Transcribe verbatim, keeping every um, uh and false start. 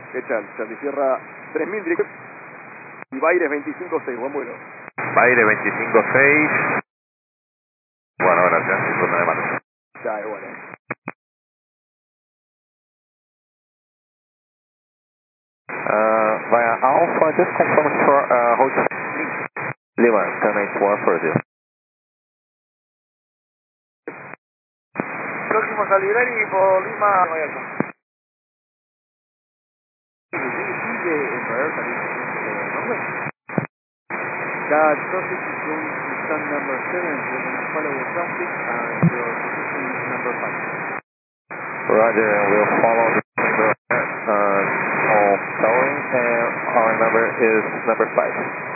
¿Qué tal? Charlie Sierra tres mil directo y Baires veinticinco seis, buen vuelo. Baires veinticinco seis. Bueno, gracias. Disfruten de mano. Ya, bueno. Uh, via Alpha, just confirm for uh, Hotel Lima, ten eight one for zero. Próximo Saligrani por Lima, Vallarta. That traffic is going to stand number seven. We're going to follow the traffic and your position is number five. Roger, we'll follow the number uh, on towing and our number is number five.